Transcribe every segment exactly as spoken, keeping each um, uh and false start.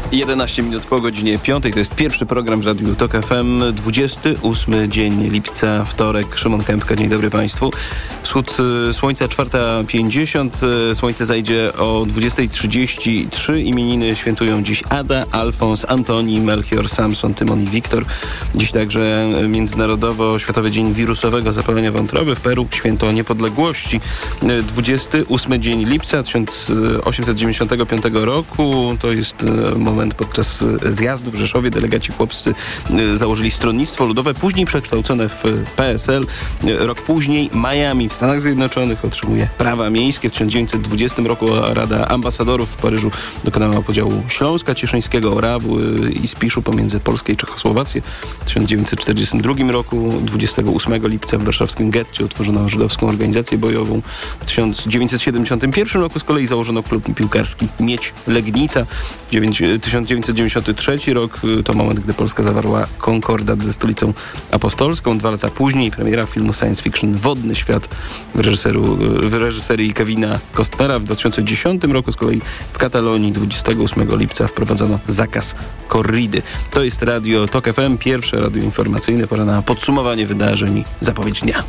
jedenaście minut po godzinie piątej. To jest pierwszy program w Radiu Tok F M. dwudziesty ósmy dzień lipca, wtorek. Szymon Kępka, dzień dobry Państwu. Wschód słońca czwarta pięćdziesiąt. Słońce zajdzie o dwudziesta trzydzieści trzy. Imieniny świętują dziś Ada, Alfons, Antoni, Melchior, Samson, Tymon i Wiktor. Dziś także Międzynarodowo-Światowy Dzień Wirusowego Zapalenia Wątroby. W Peru święto niepodległości. dwudziesty ósmy dzień lipca tysiąc osiemset dziewięćdziesiątego piątego roku. To jest moment podczas zjazdu w Rzeszowie. Delegaci chłopscy założyli Stronnictwo Ludowe, później przekształcone w P S L. Rok później Miami w Stanach Zjednoczonych otrzymuje prawa miejskie. W tysiąc dziewięćset dwudziestym roku Rada Ambasadorów w Paryżu dokonała podziału Śląska Cieszyńskiego, Orawy i Spiszu pomiędzy Polskę i Czechosłowację. W tysiąc dziewięćset czterdziestym drugim roku, dwudziestego ósmego lipca w warszawskim getcie utworzono żydowską organizację bojową. W tysiąc dziewięćset siedemdziesiątym pierwszym roku z kolei założono klub piłkarski Miedź Legnica. tysiąc dziewięćset dziewięćdziesiąty trzeci rok to moment, gdy Polska zawarła konkordat ze Stolicą Apostolską. Dwa lata później premiera filmu science fiction Wodny Świat w, reżyseru, w reżyserii Kevina Costnera. W dwa tysiące dziesiątym roku z kolei w Katalonii dwudziestego ósmego lipca wprowadzono zakaz korridy. To jest Radio Tok F M, pierwsze radio informacyjne. Pora na podsumowanie wydarzeń i zapowiedź dnia.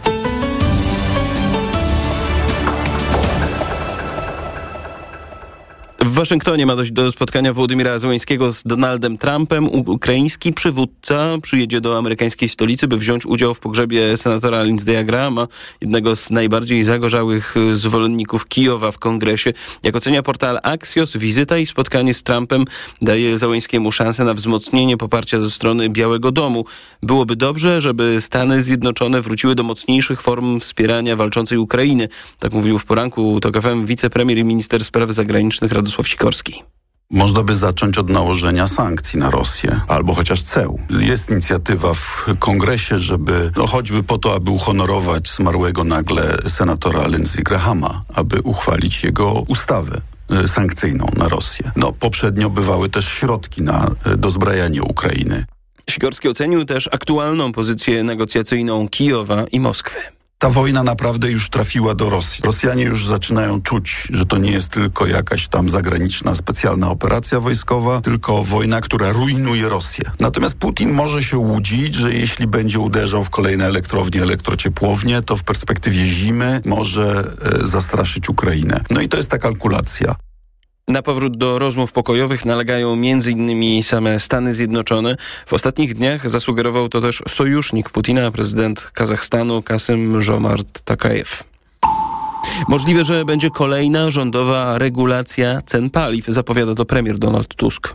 W Waszyngtonie ma dojść do spotkania Wołodymyra Zełenskiego z Donaldem Trumpem. Ukraiński przywódca przyjedzie do amerykańskiej stolicy, by wziąć udział w pogrzebie senatora Lindsey'a Grahama, jednego z najbardziej zagorzałych zwolenników Kijowa w kongresie. Jak ocenia portal Axios, wizyta i spotkanie z Trumpem daje Zełenskiemu szansę na wzmocnienie poparcia ze strony Białego Domu. Byłoby dobrze, żeby Stany Zjednoczone wróciły do mocniejszych form wspierania walczącej Ukrainy. Tak mówił w poranku Tok F M wicepremier i minister spraw zagranicznych Radosław Sikorski. Można by zacząć od nałożenia sankcji na Rosję, albo chociaż ceł. Jest inicjatywa w kongresie, żeby, no choćby po to, aby uhonorować zmarłego nagle senatora Lindsey Grahama, aby uchwalić jego ustawę sankcyjną na Rosję. No, poprzednio bywały też środki na dozbrajanie Ukrainy. Sikorski ocenił też aktualną pozycję negocjacyjną Kijowa i Moskwy. Ta wojna naprawdę już trafiła do Rosji. Rosjanie już zaczynają czuć, że to nie jest tylko jakaś tam zagraniczna specjalna operacja wojskowa, tylko wojna, która rujnuje Rosję. Natomiast Putin może się łudzić, że jeśli będzie uderzał w kolejne elektrownie, elektrociepłownie, to w perspektywie zimy może e, zastraszyć Ukrainę. No i to jest ta kalkulacja. Na powrót do rozmów pokojowych nalegają między innymi same Stany Zjednoczone. W ostatnich dniach zasugerował to też sojusznik Putina, prezydent Kazachstanu Kasym-Żomart Tokajew. Możliwe, że będzie kolejna rządowa regulacja cen paliw, zapowiada to premier Donald Tusk.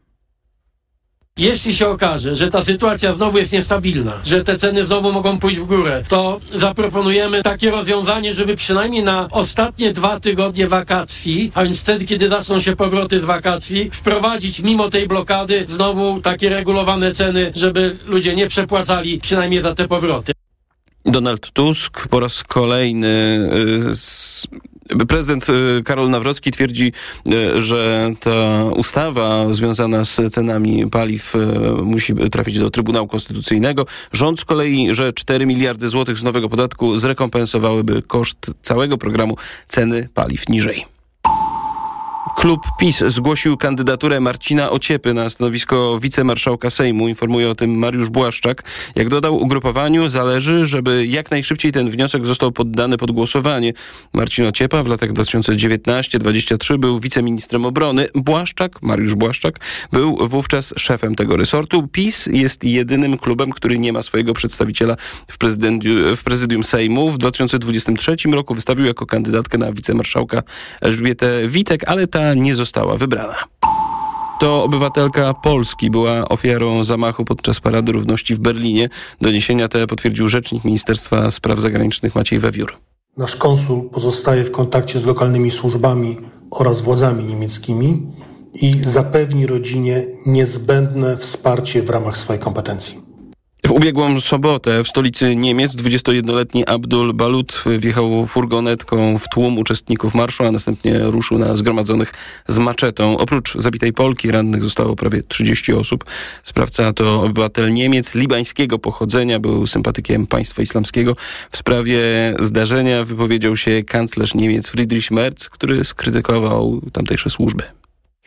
Jeśli się okaże, że ta sytuacja znowu jest niestabilna, że te ceny znowu mogą pójść w górę, to zaproponujemy takie rozwiązanie, żeby przynajmniej na ostatnie dwa tygodnie wakacji, a więc wtedy, kiedy zaczną się powroty z wakacji, wprowadzić mimo tej blokady znowu takie regulowane ceny, żeby ludzie nie przepłacali przynajmniej za te powroty. Donald Tusk po raz kolejny... Yy, Prezydent Karol Nawrocki twierdzi, że ta ustawa związana z cenami paliw musi trafić do Trybunału Konstytucyjnego. Rząd z kolei, że cztery miliardy złotych z nowego podatku zrekompensowałyby koszt całego programu ceny paliw niżej. Klub PiS zgłosił kandydaturę Marcina Ociepy na stanowisko wicemarszałka Sejmu. Informuje o tym Mariusz Błaszczak. Jak dodał, ugrupowaniu zależy, żeby jak najszybciej ten wniosek został poddany pod głosowanie. Marcin Ociepa w latach dwa tysiące dziewiętnastym do dwudziestego trzeciego był wiceministrem obrony. Błaszczak, Mariusz Błaszczak, był wówczas szefem tego resortu. PiS jest jedynym klubem, który nie ma swojego przedstawiciela w, w prezydium Sejmu. W dwa tysiące dwudziestym trzecim roku wystawił jako kandydatkę na wicemarszałka Elżbietę Witek, ale ta nie została wybrana. To obywatelka Polski była ofiarą zamachu podczas Parady Równości w Berlinie. Doniesienia te potwierdził rzecznik Ministerstwa Spraw Zagranicznych Maciej Wewiór. Nasz konsul pozostaje w kontakcie z lokalnymi służbami oraz władzami niemieckimi i zapewni rodzinie niezbędne wsparcie w ramach swojej kompetencji. W ubiegłą sobotę w stolicy Niemiec dwudziestojednoletni Abdul Balut wjechał furgonetką w tłum uczestników marszu, a następnie ruszył na zgromadzonych z maczetą. Oprócz zabitej Polki rannych zostało prawie trzydzieści osób. Sprawca to obywatel Niemiec libańskiego pochodzenia, był sympatykiem państwa islamskiego. W sprawie zdarzenia wypowiedział się kanclerz Niemiec Friedrich Merz, który skrytykował tamtejsze służby.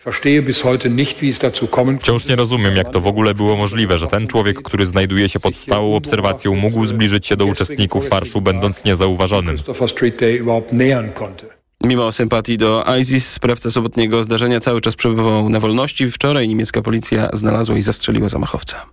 Wciąż nie rozumiem, jak to w ogóle było możliwe, że ten człowiek, który znajduje się pod stałą obserwacją, mógł zbliżyć się do uczestników marszu, będąc niezauważonym. Mimo sympatii do ISIS, sprawca sobotniego zdarzenia cały czas przebywał na wolności. Wczoraj niemiecka policja znalazła i zastrzeliła zamachowca.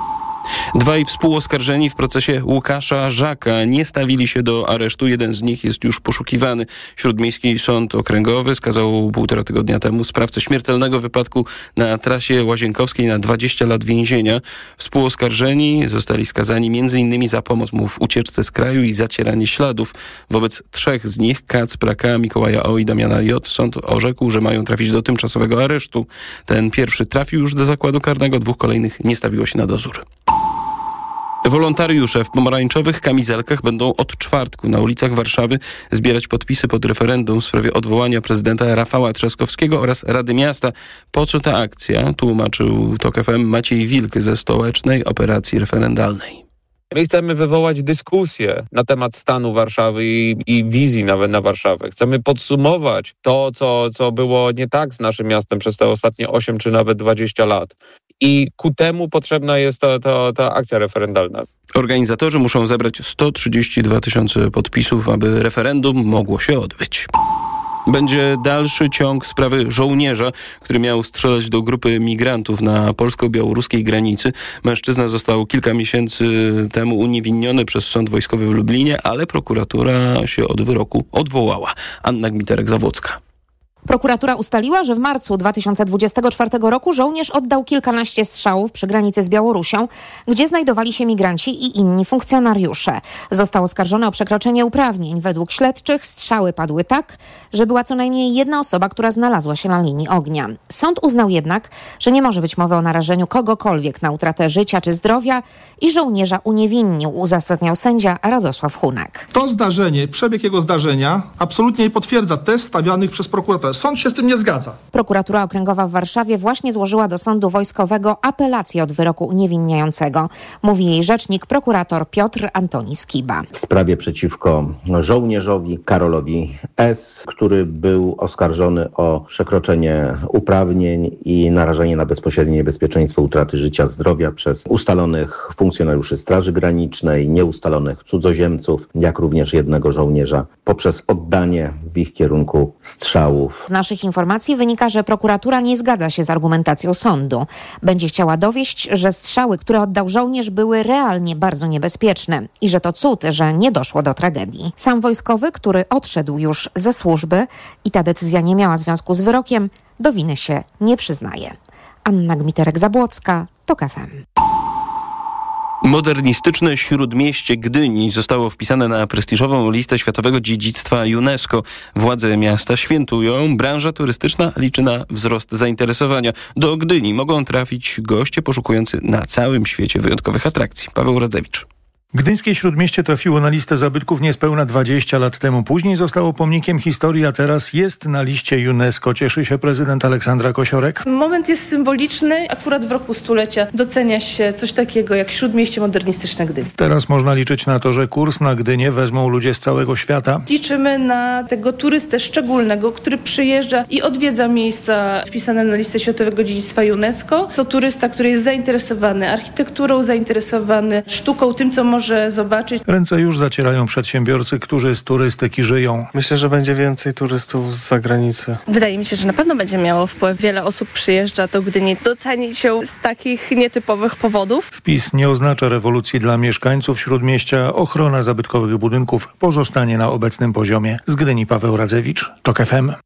Dwaj współoskarżeni w procesie Łukasza Żaka nie stawili się do aresztu. Jeden z nich jest już poszukiwany. Śródmiejski Sąd Okręgowy skazał półtora tygodnia temu sprawcę śmiertelnego wypadku na trasie Łazienkowskiej na dwadzieścia lat więzienia. Współoskarżeni zostali skazani między innymi za pomoc mu w ucieczce z kraju i zacieranie śladów. Wobec trzech z nich, Kacpra K., Mikołaja O. i Damiana J., sąd orzekł, że mają trafić do tymczasowego aresztu. Ten pierwszy trafił już do zakładu karnego, dwóch kolejnych nie stawiło się na dozór. Wolontariusze w pomarańczowych kamizelkach będą od czwartku na ulicach Warszawy zbierać podpisy pod referendum w sprawie odwołania prezydenta Rafała Trzaskowskiego oraz Rady Miasta. Po co ta akcja? Tłumaczył Tok F M Maciej Wilk ze Stołecznej Operacji Referendalnej. My chcemy wywołać dyskusję na temat stanu Warszawy i, i wizji nawet na Warszawę. Chcemy podsumować to, co, co było nie tak z naszym miastem przez te ostatnie osiem czy nawet dwadzieścia lat. I ku temu potrzebna jest ta, ta, ta akcja referendalna. Organizatorzy muszą zebrać sto trzydzieści dwa tysiące podpisów, aby referendum mogło się odbyć. Będzie dalszy ciąg sprawy żołnierza, który miał strzelać do grupy migrantów na polsko-białoruskiej granicy. Mężczyzna został kilka miesięcy temu uniewinniony przez sąd wojskowy w Lublinie, ale prokuratura się od wyroku odwołała. Anna Gmiterek-Zawłocka. Prokuratura ustaliła, że w marcu dwa tysiące dwudziestego czwartego roku żołnierz oddał kilkanaście strzałów przy granicy z Białorusią, gdzie znajdowali się migranci i inni funkcjonariusze. Został oskarżony o przekroczenie uprawnień. Według śledczych strzały padły tak, że była co najmniej jedna osoba, która znalazła się na linii ognia. Sąd uznał jednak, że nie może być mowy o narażeniu kogokolwiek na utratę życia czy zdrowia i żołnierza uniewinnił, uzasadniał sędzia Radosław Hunek. To zdarzenie, przebieg jego zdarzenia absolutnie nie potwierdza tez stawianych przez prokuratora. Sąd się z tym nie zgadza. Prokuratura Okręgowa w Warszawie właśnie złożyła do sądu wojskowego apelację od wyroku uniewinniającego. Mówi jej rzecznik prokurator Piotr Antoni Skiba. W sprawie przeciwko żołnierzowi Karolowi S., który był oskarżony o przekroczenie uprawnień i narażenie na bezpośrednie niebezpieczeństwo utraty życia, zdrowia przez ustalonych funkcjonariuszy Straży Granicznej, nieustalonych cudzoziemców, jak również jednego żołnierza poprzez oddanie w ich kierunku strzałów. Z naszych informacji wynika, że prokuratura nie zgadza się z argumentacją sądu. Będzie chciała dowieść, że strzały, które oddał żołnierz, były realnie bardzo niebezpieczne i że to cud, że nie doszło do tragedii. Sam wojskowy, który odszedł już ze służby i ta decyzja nie miała związku z wyrokiem, do winy się nie przyznaje. Anna Gmiterek-Zabłocka, Tok F M. Modernistyczne Śródmieście Gdyni zostało wpisane na prestiżową listę Światowego Dziedzictwa UNESCO. Władze miasta świętują. Branża turystyczna liczy na wzrost zainteresowania. Do Gdyni mogą trafić goście poszukujący na całym świecie wyjątkowych atrakcji. Paweł Radzewicz. Gdyńskie Śródmieście trafiło na listę zabytków niespełna dwadzieścia lat temu. Później zostało pomnikiem historii, a teraz jest na liście UNESCO. Cieszy się prezydent Aleksandra Kosiorek. Moment jest symboliczny. Akurat w roku stulecia docenia się coś takiego jak Śródmieście Modernistyczne Gdyni. Teraz można liczyć na to, że kurs na Gdynię wezmą ludzie z całego świata. Liczymy na tego turystę szczególnego, który przyjeżdża i odwiedza miejsca wpisane na listę Światowego Dziedzictwa UNESCO. To turysta, który jest zainteresowany architekturą, zainteresowany sztuką, tym co może zobaczyć. Ręce już zacierają przedsiębiorcy, którzy z turystyki żyją. Myślę, że będzie więcej turystów z zagranicy. Wydaje mi się, że na pewno będzie miało wpływ. Wiele osób przyjeżdża do Gdyni docenić się z takich nietypowych powodów. Wpis nie oznacza rewolucji dla mieszkańców Śródmieścia. Ochrona zabytkowych budynków pozostanie na obecnym poziomie. Z Gdyni Paweł Radzewicz, Tok F M.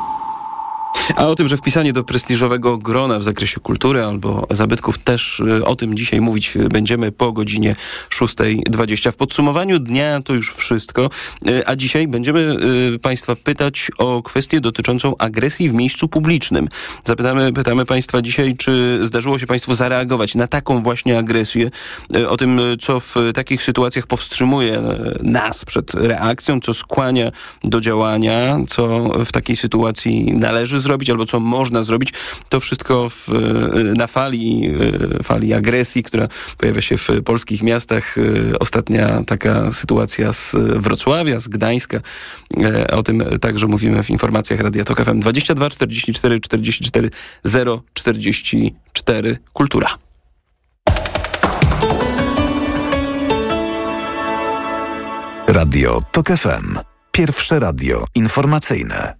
A o tym, że wpisanie do prestiżowego grona w zakresie kultury albo zabytków też o tym dzisiaj mówić będziemy po godzinie szóstej dwadzieścia. W podsumowaniu dnia to już wszystko, a dzisiaj będziemy Państwa pytać o kwestię dotyczącą agresji w miejscu publicznym. Zapytamy, pytamy Państwa dzisiaj, czy zdarzyło się Państwu zareagować na taką właśnie agresję, o tym, co w takich sytuacjach powstrzymuje nas przed reakcją, co skłania do działania, co w takiej sytuacji należy zrobić, zrobić albo co można zrobić. To wszystko w, na fali, fali agresji, która pojawia się w polskich miastach. Ostatnia taka sytuacja z Wrocławia, z Gdańska. O tym także mówimy w informacjach Radia Tok F M. dwadzieścia dwa czterdzieści cztery czterdzieści cztery zero czterdzieści cztery. Kultura. Radio Tok F M. Pierwsze radio informacyjne.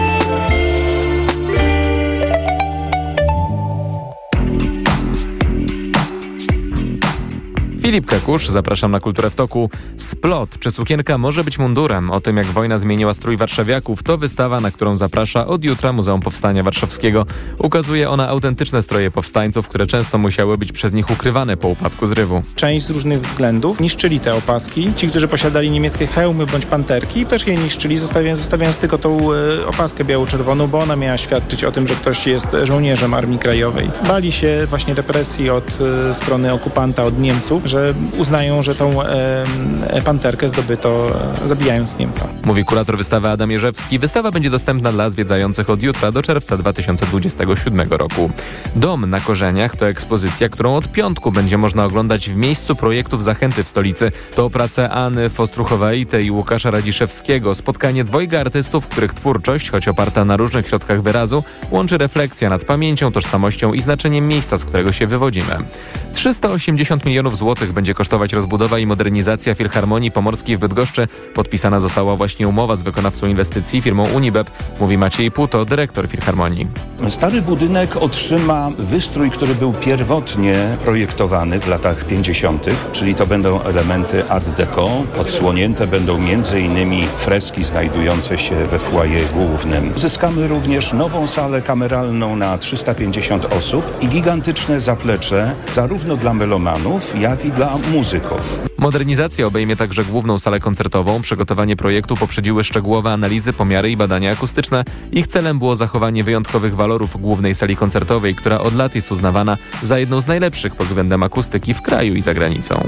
Filip Kekusz, zapraszam na Kulturę w Toku. Splot, czy sukienka może być mundurem? O tym, jak wojna zmieniła strój warszawiaków, to wystawa, na którą zaprasza od jutra Muzeum Powstania Warszawskiego. Ukazuje ona autentyczne stroje powstańców, które często musiały być przez nich ukrywane po upadku zrywu. Część z różnych względów niszczyli te opaski. Ci, którzy posiadali niemieckie hełmy bądź panterki, też je niszczyli, zostawiając, zostawiając tylko tą y, opaskę biało-czerwoną, bo ona miała świadczyć o tym, że ktoś jest żołnierzem Armii Krajowej. Bali się właśnie represji od y, strony okupanta, od Niemców, że uznają, że tą e, panterkę zdobyto e, zabijając Niemca. Mówi kurator wystawy Adam Jerzewski. Wystawa będzie dostępna dla zwiedzających od jutra do czerwca dwa tysiące dwudziestego siódmego roku. Dom na Korzeniach to ekspozycja, którą od piątku będzie można oglądać w miejscu projektów Zachęty w stolicy. To prace Anny Fostruchowajty i Łukasza Radziszewskiego. Spotkanie dwojga artystów, których twórczość, choć oparta na różnych środkach wyrazu, łączy refleksja nad pamięcią, tożsamością i znaczeniem miejsca, z którego się wywodzimy. trzysta osiemdziesiąt milionów złotych będzie kosztować rozbudowa i modernizacja Filharmonii Pomorskiej w Bydgoszczy. Podpisana została właśnie umowa z wykonawcą inwestycji, firmą Unibep, mówi Maciej Puto, dyrektor Filharmonii. Stary budynek otrzyma wystrój, który był pierwotnie projektowany w latach pięćdziesiątych, czyli to będą elementy art deco. Odsłonięte będą między innymi freski znajdujące się we foyer głównym. Zyskamy również nową salę kameralną na trzysta pięćdziesiąt osób i gigantyczne zaplecze zarówno dla melomanów, jak i dla muzyków. Modernizacja obejmie także główną salę koncertową. Przygotowanie projektu poprzedziły szczegółowe analizy, pomiary i badania akustyczne. Ich celem było zachowanie wyjątkowych walorów głównej sali koncertowej, która od lat jest uznawana za jedną z najlepszych pod względem akustyki w kraju i za granicą.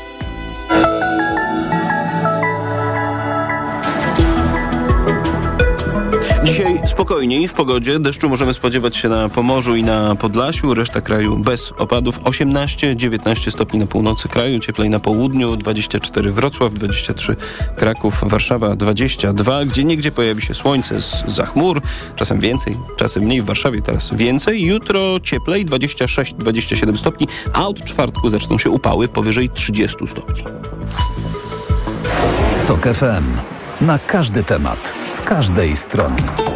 Dzisiaj spokojniej w pogodzie. Deszczu możemy spodziewać się na Pomorzu i na Podlasiu. Reszta kraju bez opadów. osiemnaście dziewiętnaście stopni na północy kraju. Cieplej na południu. dwadzieścia cztery Wrocław, dwadzieścia trzy Kraków, Warszawa dwadzieścia dwa. Gdzieniegdzie pojawi się słońce zza chmur. Czasem więcej, czasem mniej. W Warszawie teraz więcej. Jutro cieplej. dwadzieścia sześć dwadzieścia siedem stopni. A od czwartku zaczną się upały powyżej trzydzieści stopni. Tok F M. Na każdy temat, z każdej strony.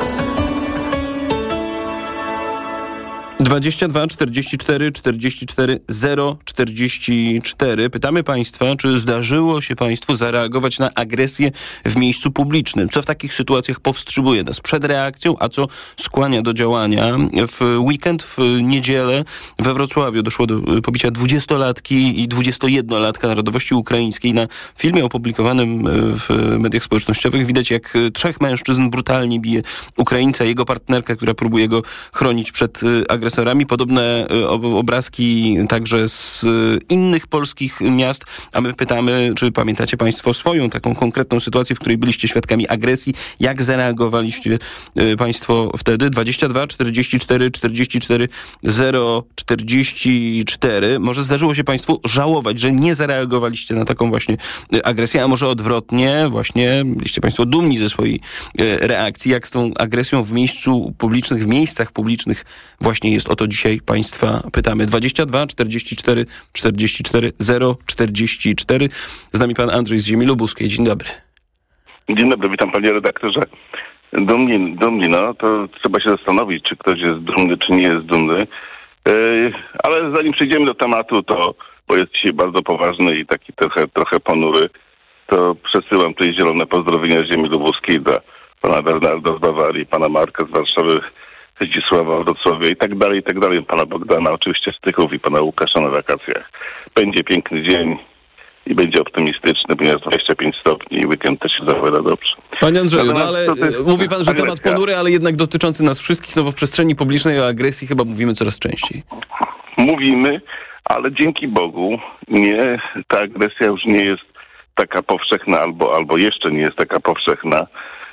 dwadzieścia dwa czterdzieści cztery czterdzieści cztery zero czterdzieści cztery. Pytamy Państwa, czy zdarzyło się Państwu zareagować na agresję w miejscu publicznym? Co w takich sytuacjach powstrzymuje nas przed reakcją, a co skłania do działania? W weekend, w niedzielę we Wrocławiu doszło do pobicia dwudziestolatki i dwudziestojednolatka narodowości ukraińskiej. Na filmie opublikowanym w mediach społecznościowych widać, jak trzech mężczyzn brutalnie bije Ukraińca, jego partnerkę, która próbuje go chronić przed agresją. Podobne obrazki także z innych polskich miast, a my pytamy, czy pamiętacie Państwo swoją taką konkretną sytuację, w której byliście świadkami agresji? Jak zareagowaliście Państwo wtedy? dwadzieścia dwa czterdzieści cztery czterdzieści cztery zero czterdzieści cztery. Może zdarzyło się Państwu żałować, że nie zareagowaliście na taką właśnie agresję, a może odwrotnie, właśnie byliście Państwo dumni ze swojej reakcji, jak z tą agresją w miejscu publicznych, w miejscach publicznych właśnie jest. O to dzisiaj Państwa pytamy. dwadzieścia dwa czterdzieści cztery czterdzieści cztery zero czterdzieści cztery. Z nami Pan Andrzej z Ziemi Lubuskiej. Dzień dobry. Dzień dobry, witam Panie redaktorze. Dumni, dumni, no to trzeba się zastanowić, czy ktoś jest dumny, czy nie jest dumny. Yy, ale zanim przejdziemy do tematu, to, bo jest dzisiaj bardzo poważny i taki trochę, trochę ponury, to przesyłam tutaj zielone pozdrowienia z Ziemi Lubuskiej dla Pana Bernarda z Bawarii, Pana Marka z Warszawy, Zdzisława, Wrocławia i tak dalej, i tak dalej. Pana Bogdana oczywiście z Tychów i Pana Łukasza na wakacjach. Będzie piękny dzień i będzie optymistyczny, ponieważ dwadzieścia pięć stopni i weekend też się zapowiada dobrze. Panie Andrzeju, no ale jest, mówi Pan, że agresja. Temat ponury, ale jednak dotyczący nas wszystkich, no bo w przestrzeni publicznej o agresji chyba mówimy coraz częściej. Mówimy, ale dzięki Bogu nie, ta agresja już nie jest taka powszechna, albo, albo jeszcze nie jest taka powszechna.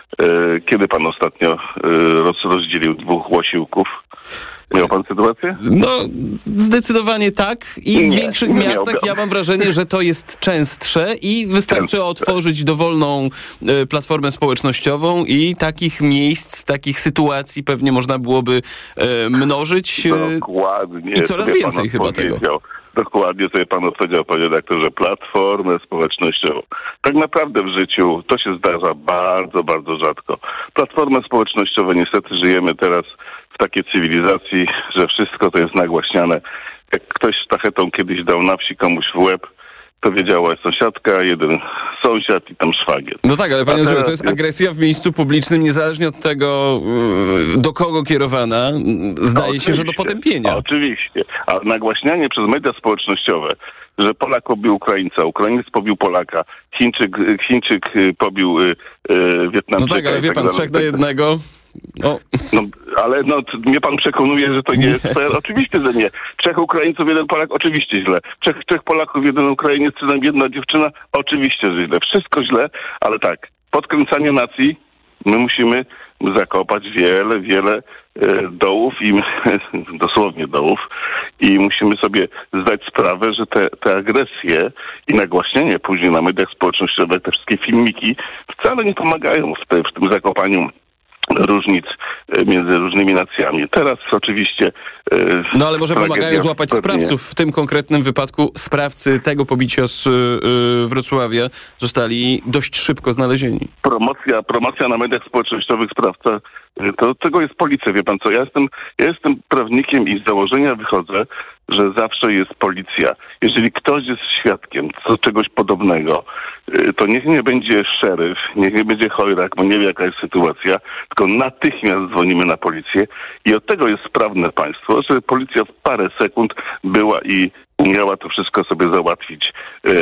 Kiedy pan ostatnio roz, rozdzielił dwóch łasiłków? Miał pan sytuację? No, zdecydowanie tak. I w nie, większych nie miastach miałbym. ja mam wrażenie, że to jest częstsze i wystarczy Częstsze. otworzyć dowolną e, platformę społecznościową i takich miejsc, takich sytuacji pewnie można byłoby e, mnożyć. E, Dokładnie. I coraz sobie więcej pan chyba tego. Dokładnie sobie pan odpowiedział, panie redaktorze, platformę społecznościową. Tak naprawdę w życiu to się zdarza bardzo, bardzo rzadko. Platformy społecznościowe, niestety żyjemy teraz w takiej cywilizacji, że wszystko to jest nagłaśniane. Jak ktoś sztachetą kiedyś dał na wsi komuś w łeb, to wiedziała sąsiadka, jeden sąsiad i tam szwagier. No tak, ale panie A Andrzeju, teraz to jest agresja w miejscu publicznym, niezależnie od tego, yy, do kogo kierowana, zdaje się, że do potępienia. Oczywiście. A nagłaśnianie przez media społecznościowe, że Polak pobił Ukraińca, Ukrainiec pobił Polaka, Chińczyk, Chińczyk pobił y, y, Wietnamczyka. No tak, ale wie pan, trzech na jednego... No. No, ale no, t- mnie pan przekonuje, że to nie jest fair? Oczywiście, że nie. Trzech Ukraińców, jeden Polak, oczywiście źle. Trzech, trzech Polaków, jeden Ukrainiec, czy tam jedna dziewczyna, oczywiście, że źle. Wszystko źle, ale tak, podkręcanie nacji, my musimy zakopać wiele, wiele e, dołów, i dosłownie dołów, i musimy sobie zdać sprawę, że te, te agresje i nagłaśnianie później na mediach społecznościowych, te wszystkie filmiki wcale nie pomagają w, te, w tym zakopaniu różnic między różnymi nacjami. Teraz oczywiście... E, no ale może pomagają złapać pewnie. sprawców. W tym konkretnym wypadku sprawcy tego pobicia z y, Wrocławia zostali dość szybko znalezieni. Promocja, promocja na mediach społecznościowych sprawca, to tego jest policja, wie pan co, ja jestem, ja jestem prawnikiem i z założenia wychodzę, że zawsze jest policja. Jeżeli ktoś jest świadkiem co, czegoś podobnego, to niech nie będzie szeryf, niech nie będzie chojrak, bo nie wie jaka jest sytuacja, tylko natychmiast dzwonimy na policję i od tego jest sprawne państwo, że policja w parę sekund była i umiała to wszystko sobie załatwić.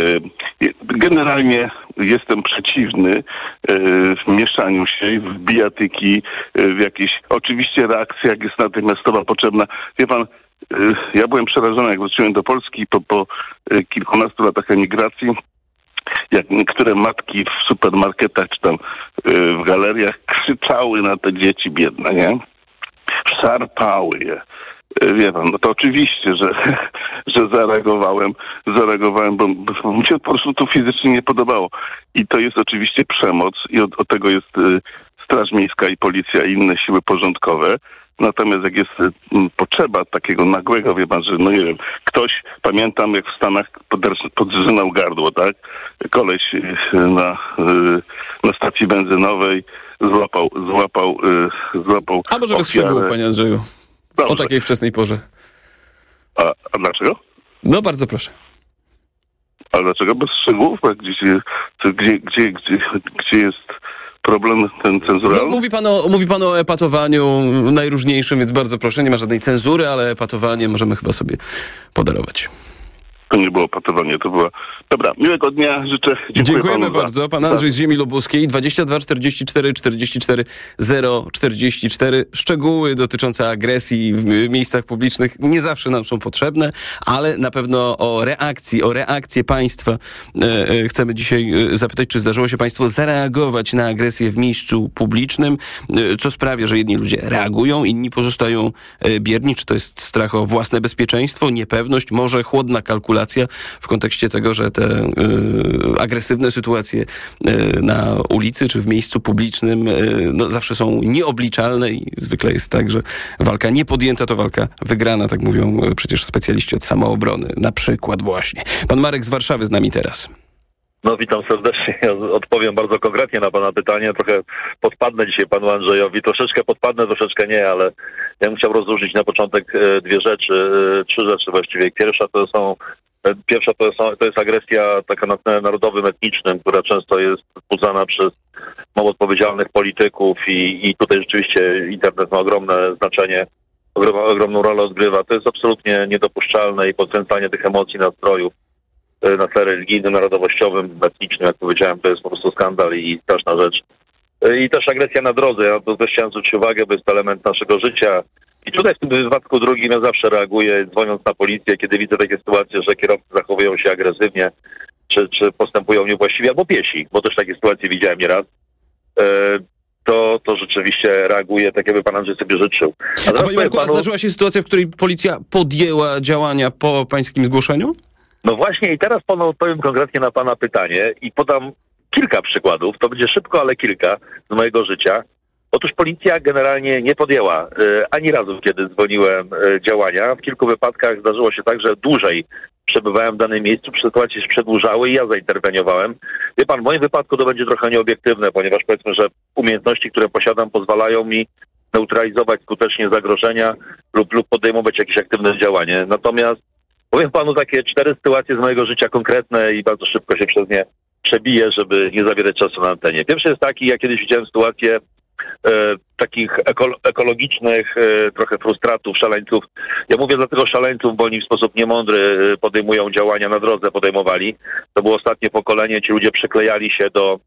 Generalnie jestem przeciwny mieszaniu się w bijatyki, w jakieś... Oczywiście reakcja, jak jest natychmiastowa, potrzebna. Wie pan, ja byłem przerażony, jak wróciłem do Polski po, po kilkunastu latach emigracji, jak niektóre matki w supermarketach czy tam w galeriach krzyczały na te dzieci biedne, nie? Szarpały je. Wie pan, no to oczywiście, że, że zareagowałem, zareagowałem, bo, bo mi się po prostu to fizycznie nie podobało. I to jest oczywiście przemoc i od, od tego jest y, Straż Miejska i policja i inne siły porządkowe. Natomiast jak jest y, potrzeba takiego nagłego, wie pan, że no nie wiem, ktoś, pamiętam jak w Stanach podrż- podrzynał gardło, tak? Koleś y, na, y, na stacji benzynowej złapał, złapał, y, złapał... A może bez szczegółów, panie Andrzeju? Dobrze. O takiej wczesnej porze. A, a dlaczego? No bardzo proszę. A dlaczego bez szczegółów? Gdzie, gdzie, gdzie, gdzie, gdzie jest problem ten cenzuralny? No, mówi pan o, mówi pan o epatowaniu najróżniejszym, więc bardzo proszę, nie ma żadnej cenzury, ale epatowanie możemy chyba sobie podarować. To nie było patowanie, to była... Dobra, miłego dnia, życzę. Dziękuję Dziękujemy panu bardzo. Za... Pan Andrzej z ziemi lubuskiej, dwadzieścia dwa czterdzieści cztery czterdzieści cztery zero czterdzieści cztery. Szczegóły dotyczące agresji w miejscach publicznych nie zawsze nam są potrzebne, ale na pewno o reakcji, o reakcję państwa e, e, chcemy dzisiaj e, zapytać, czy zdarzyło się państwu zareagować na agresję w miejscu publicznym, e, co sprawia, że jedni ludzie reagują, inni pozostają e, bierni, czy to jest strach o własne bezpieczeństwo, niepewność, może chłodna kalkulacja w kontekście tego, że te y, agresywne sytuacje y, na ulicy czy w miejscu publicznym y, no, zawsze są nieobliczalne i zwykle jest tak, że walka niepodjęta to walka wygrana, tak mówią y, przecież specjaliści od samoobrony, na przykład właśnie. Pan Marek z Warszawy z nami teraz. No witam serdecznie. Ja odpowiem bardzo konkretnie na pana pytanie. Trochę podpadnę dzisiaj panu Andrzejowi. Troszeczkę podpadnę, troszeczkę nie, ale ja bym chciał rozróżnić na początek dwie rzeczy, trzy rzeczy właściwie. Pierwsza to są Pierwsza to jest, to jest agresja taka na tle narodowym, etnicznym, która często jest wzbudzana przez mało odpowiedzialnych polityków i, i tutaj rzeczywiście internet ma ogromne znaczenie, ogromną, ogromną rolę odgrywa. To jest absolutnie niedopuszczalne i podkręcanie tych emocji, nastrojów na tle religijnym, narodowościowym, etnicznym, jak powiedziałem, to jest po prostu skandal i straszna rzecz. I też agresja na drodze. Ja to też chciałem zwrócić uwagę, bo jest to element naszego życia. I tutaj w tym wypadku drugim ja zawsze reaguję, dzwoniąc na policję, kiedy widzę takie sytuacje, że kierowcy zachowują się agresywnie, czy, czy postępują niewłaściwie, albo piesi, bo też takie sytuacje widziałem nieraz. E, to, to rzeczywiście reaguje tak, jakby pan Andrzej sobie życzył. A, a panie Marku, panu... a zdarzyła się sytuacja, w której policja podjęła działania po pańskim zgłoszeniu? No właśnie i teraz panu odpowiem konkretnie na pana pytanie i podam kilka przykładów. To będzie szybko, ale kilka z mojego życia. Otóż policja generalnie nie podjęła y, ani razu, kiedy dzwoniłem y, działania. W kilku wypadkach zdarzyło się tak, że dłużej przebywałem w danym miejscu, sytuacje się przedłużały i ja zainterweniowałem. Wie pan, w moim wypadku to będzie trochę nieobiektywne, ponieważ powiedzmy, że umiejętności, które posiadam, pozwalają mi neutralizować skutecznie zagrożenia lub, lub podejmować jakieś aktywne działanie. Natomiast powiem panu takie cztery sytuacje z mojego życia konkretne i bardzo szybko się przez nie przebiję, żeby nie zabierać czasu na antenie. Pierwszy jest taki, ja kiedyś widziałem sytuację e, takich eko- ekologicznych e, trochę frustratów, szaleńców. Ja mówię dlatego szaleńców, bo oni w sposób niemądry e, podejmują działania na drodze, podejmowali. To było ostatnie pokolenie, ci ludzie przyklejali się do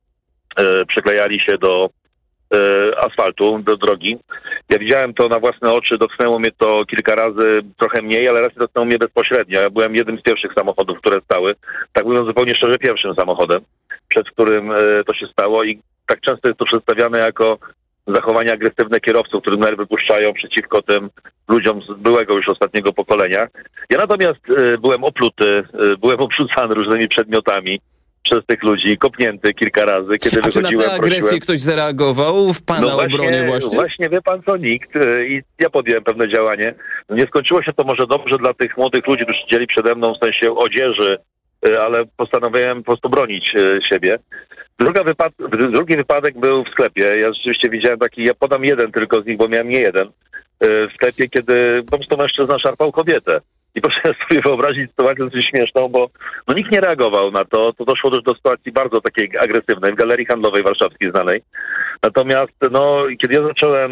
e, przyklejali się do e, asfaltu, do drogi. Ja widziałem to na własne oczy, dotknęło mnie to kilka razy, trochę mniej, ale raz dotknęło mnie bezpośrednio. Ja byłem jednym z pierwszych samochodów, które stały. Tak mówiąc zupełnie szczerze, pierwszym samochodem, przed którym e, to się stało i tak często jest to przedstawiane jako zachowania agresywne kierowców, którzy nerwy puszczają przeciwko tym ludziom z byłego już ostatniego pokolenia. Ja natomiast e, byłem opluty, e, byłem obrzucany różnymi przedmiotami przez tych ludzi, kopnięty kilka razy, kiedy A wychodziłem. czy na tę agresję prosiłem... ktoś zareagował w pana no właśnie, obronie właśnie? Właśnie, wie pan co, nikt. I ja podjąłem pewne działanie. Nie skończyło się to może dobrze dla tych młodych ludzi, którzy siedzieli przede mną w sensie odzieży, ale postanowiłem po prostu bronić siebie. Druga wypad- drugi wypadek był w sklepie. Ja rzeczywiście widziałem taki, ja podam jeden tylko z nich, bo miałem nie jeden. W sklepie, kiedy po prostu mężczyzna szarpał kobietę. I proszę sobie wyobrazić sytuację dosyć śmieszną, bo no nikt nie reagował na to. To doszło też do sytuacji bardzo takiej agresywnej w Galerii Handlowej Warszawskiej znanej. Natomiast no, kiedy ja zacząłem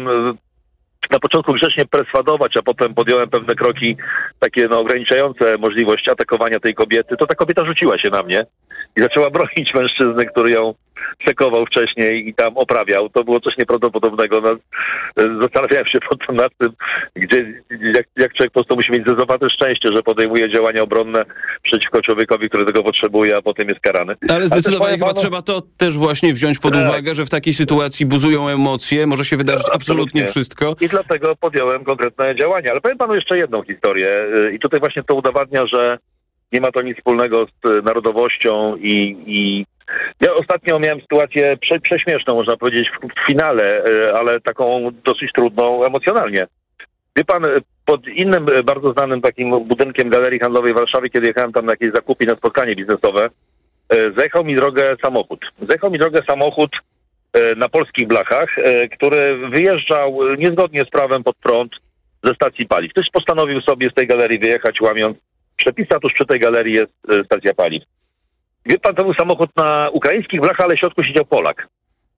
na początku grzecznie perswadować, a potem podjąłem pewne kroki takie no, ograniczające możliwość atakowania tej kobiety, to ta kobieta rzuciła się na mnie i zaczęła bronić mężczyzny, który ją przekował wcześniej i tam oprawiał. To było coś nieprawdopodobnego. No, zastanawiałem się potem nad tym, gdzie, jak, jak człowiek po prostu musi mieć zezowate szczęście, że podejmuje działania obronne przeciwko człowiekowi, który tego potrzebuje, a potem jest karany. Ale zdecydowanie chyba panu... trzeba to też właśnie wziąć pod tak. uwagę, że w takiej sytuacji buzują emocje, może się wydarzyć absolutnie, absolutnie wszystko. I dlatego podjąłem konkretne działania. Ale powiem panu jeszcze jedną historię i tutaj właśnie to udowadnia, że nie ma to nic wspólnego z narodowością i, i ja ostatnio miałem sytuację prze, prześmieszną, można powiedzieć, w, w finale, ale taką dosyć trudną emocjonalnie. Wie pan, pod innym bardzo znanym takim budynkiem Galerii Handlowej w Warszawie, kiedy jechałem tam na jakieś zakupy, na spotkanie biznesowe, zjechał mi drogę samochód. Zjechał mi drogę samochód na polskich blachach, który wyjeżdżał niezgodnie z prawem pod prąd ze stacji paliw. Ktoś postanowił sobie z tej galerii wyjechać, łamiąc przepisy, a tuż przy tej galerii jest stacja paliw. Wie pan, to był samochód na ukraińskich blachach, ale w środku siedział Polak.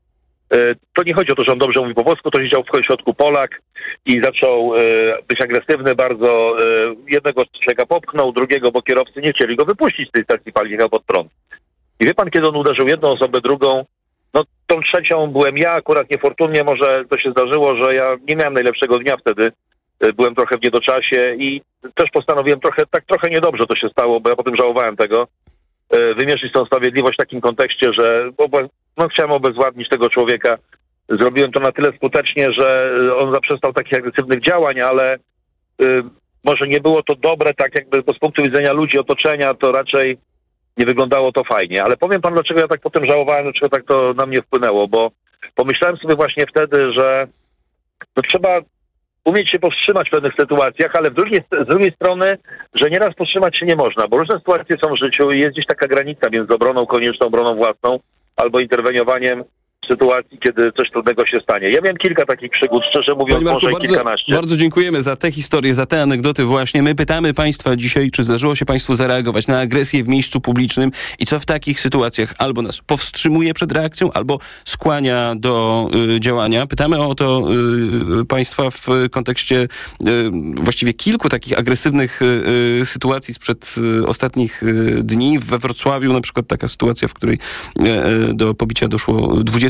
To nie chodzi o to, że on dobrze mówi po polsku, to siedział w środku Polak i zaczął być agresywny bardzo. Jednego człowieka popchnął, drugiego, bo kierowcy nie chcieli go wypuścić z tej stacji paliw, jechał pod prąd. I wie pan, kiedy on uderzył jedną osobę, drugą, no tą trzecią byłem ja, akurat niefortunnie może to się zdarzyło, że ja nie miałem najlepszego dnia wtedy, byłem trochę w niedoczasie i też postanowiłem trochę, tak trochę niedobrze to się stało, bo ja potem żałowałem tego, wymierzyć tą sprawiedliwość w takim kontekście, że no, chciałem obezwładnić tego człowieka. Zrobiłem to na tyle skutecznie, że on zaprzestał takich agresywnych działań, ale y, może nie było to dobre, tak jakby, bo z punktu widzenia ludzi, otoczenia, to raczej nie wyglądało to fajnie. Ale powiem pan, dlaczego ja tak potem żałowałem, dlaczego tak to na mnie wpłynęło, bo pomyślałem sobie właśnie wtedy, że no, trzeba umieć się powstrzymać w pewnych sytuacjach, ale w drugiej, z drugiej strony, że nieraz powstrzymać się nie można, bo różne sytuacje są w życiu i jest gdzieś taka granica między obroną konieczną, obroną własną, albo interweniowaniem w sytuacji, kiedy coś trudnego się stanie. Ja miałem kilka takich przygód, szczerze mówiąc, Marku, może i bardzo, kilkanaście. Bardzo dziękujemy za te historie, za te anegdoty właśnie. My pytamy państwa dzisiaj, czy zdarzyło się państwu zareagować na agresję w miejscu publicznym i co w takich sytuacjach albo nas powstrzymuje przed reakcją, albo skłania do y, działania. Pytamy o to y, państwa w kontekście y, właściwie kilku takich agresywnych y, sytuacji sprzed y, ostatnich y, dni. We Wrocławiu na przykład taka sytuacja, w której y, do pobicia doszło dwudziestu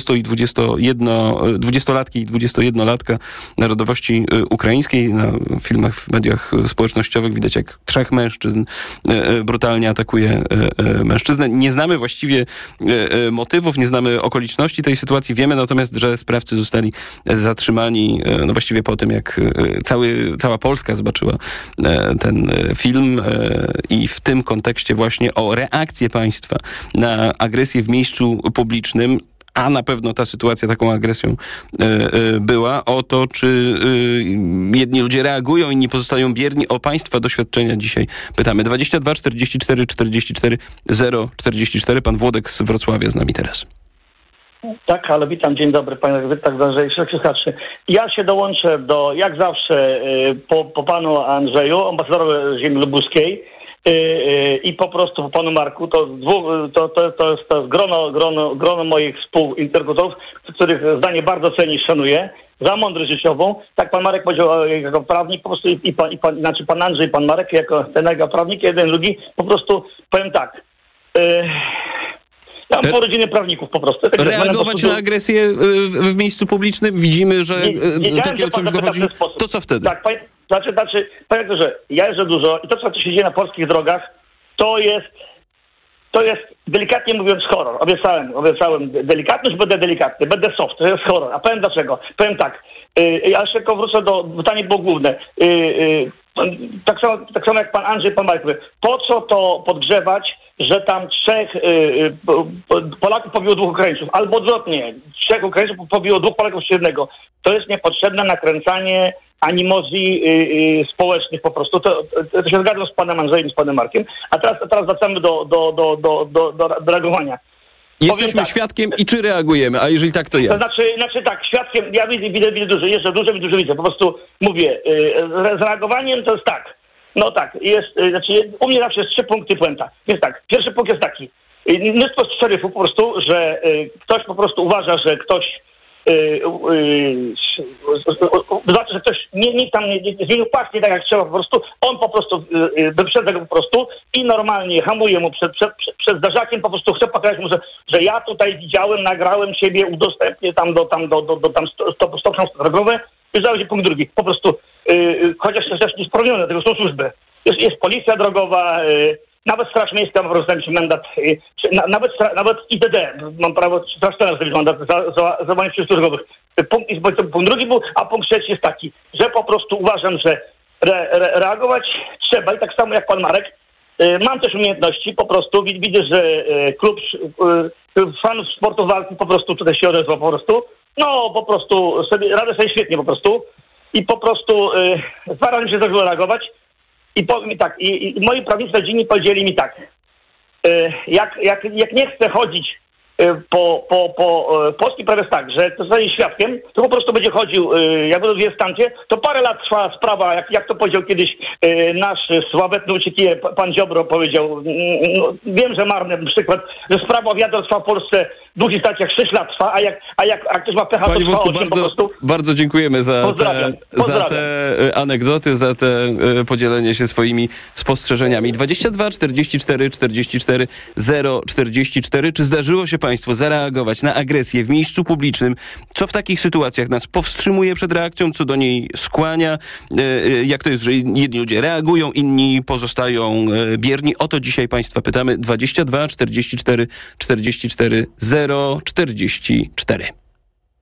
dwudziesto- i dwudziestolatki i dwudziestojednolatka narodowości ukraińskiej. Na filmach, w mediach społecznościowych widać, jak trzech mężczyzn brutalnie atakuje mężczyznę. Nie znamy właściwie motywów, nie znamy okoliczności tej sytuacji. Wiemy natomiast, że sprawcy zostali zatrzymani no właściwie po tym, jak cały, cała Polska zobaczyła ten film i w tym kontekście właśnie o reakcję państwa na agresję w miejscu publicznym, a na pewno ta sytuacja taką agresją y, y, była, o to, czy y, jedni ludzie reagują, inni pozostają bierni. O państwa doświadczenia dzisiaj pytamy. dwadzieścia dwa czterdzieści cztery czterdzieści cztery zero czterdzieści cztery. Pan Włodek z Wrocławia z nami teraz. Tak, ale witam, dzień dobry, panie redaktorze i wszystkich słuchaczy. Ja się dołączę do, jak zawsze, po, po panu Andrzeju, ambasadorowi ziemi lubuskiej, i po prostu po panu Marku, to, to, to, to jest, to jest grono, grono, grono moich współinterlokutorów, których zdanie bardzo cenię i szanuję, za mądrość życiową. Tak pan Marek powiedział jako prawnik, po prostu i, i, pan, i pan, znaczy pan Andrzej i pan Marek jako ten jako prawnik, jeden, drugi, po prostu powiem tak. Yy, Ja mam pół rodziny prawników po prostu. Tak reagować prostu... na agresję w, w miejscu publicznym? Widzimy, że nie, takiego coś dochodzi. To co wtedy? Tak, panie, znaczy, znaczy, panie że ja jeżdżę dużo i to, co się dzieje na polskich drogach, to jest, to jest delikatnie mówiąc horror. Obiecałem, obiecałem delikatność, będę delikatny, będę soft, to jest horror. A powiem dlaczego? Powiem tak, yy, ja jeszcze tylko wrócę do, pytanie było główne. Yy, yy, tak, samo, tak samo jak pan Andrzej, pan Marek, po co to podgrzewać, że tam trzech y, y, Polaków pobiło dwóch Ukraińców, albo odwrotnie, trzech Ukraińców pobiło dwóch Polaków z jednego. To jest niepotrzebne nakręcanie animozji y, y, społecznych po prostu. To, to, to się zgadzam z panem Andrzejem i z panem Markiem. A teraz, a teraz wracamy do, do, do, do, do, do, do reagowania. Jesteśmy tak, świadkiem i czy reagujemy? A jeżeli tak, to jak? To znaczy, znaczy tak, świadkiem, ja widzę, widzę, widzę dużo, jeżdżę dużo i dużo widzę. Po prostu mówię, y, z reagowaniem to jest tak. No tak, jest, znaczy u mnie zawsze jest trzy punkty puenta. Więc tak, pierwszy punkt jest taki. Mnóstwo szeryfów po prostu, że y, ktoś po prostu uważa, że ktoś y, y, znaczy, że ktoś nie, nie tam nie, nie zmienił pas nie tak jak trzeba po prostu. On po prostu y, y, wyprzedza go po prostu i normalnie hamuje mu przed, przed, przed, przed zdarzakiem, po prostu chce pokazać mu, że, że ja tutaj widziałem, nagrałem siebie, udostępnię tam do tam do, do, do tam stop, stop, stop drogowe. I zaraz punkt drugi. Po prostu, yy, chociaż też nie spełnione, tego są służby. Jest, jest policja drogowa, yy, nawet Straż Miejska ma po prostu jakiś mandat, yy, na, nawet, nawet I D D, mam prawo straż zrobić mandat za złamanie przepisów drogowych. Punkt, punkt drugi był, a punkt trzeci jest taki, że po prostu uważam, że re, re, reagować trzeba i tak samo jak pan Marek. Yy, mam też umiejętności, po prostu widzę, że yy, klub yy, fanów sportu walki po prostu tutaj się odezwał po prostu. No, po prostu sobie, radzę sobie świetnie po prostu i po prostu y, dwa razy się zdarzyło reagować i powiem mi tak, i, i moi prawnicy rodzinni powiedzieli mi tak, y, jak, jak, jak nie chcę chodzić y, po, po, po y, polskim prawie jest tak, że to zostanie świadkiem, to po prostu będzie chodził, y, jak będą dwie stancje, to parę lat trwa sprawa, jak, jak to powiedział kiedyś y, nasz sławetny uciekier, pan Ziobro powiedział, y, no, wiem, że marny przykład, że sprawa o wiadro trwa w Polsce w dwóch instancjach sześć lat trwa, a jak, a jak a ktoś ma pecha, Panie to trwa Włodku, osiem bardzo, po prostu. Bardzo dziękujemy za Pozdrawiam. te, Pozdrawiam. za te anegdoty, za te podzielenie się swoimi spostrzeżeniami. dwadzieścia dwa czterdzieści cztery czterdzieści cztery zero czterdzieści cztery. Czy zdarzyło się państwu zareagować na agresję w miejscu publicznym? Co w takich sytuacjach nas powstrzymuje przed reakcją? Co do niej skłania? Jak to jest, że jedni ludzie reagują, inni pozostają bierni? O to dzisiaj państwa pytamy. dwadzieścia dwa czterdzieści cztery czterdzieści cztery zero czterdzieści cztery.